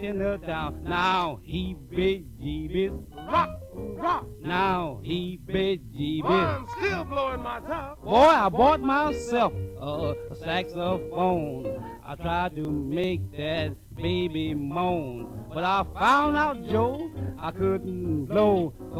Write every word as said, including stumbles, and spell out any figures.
in the town. Now he big jeebies, rock, rock. Now he big jeebies. Boy, I'm still blowing my top. Boy, I bought myself a saxophone. I tried to make that baby moan, but I found out, Joe, I couldn't blow.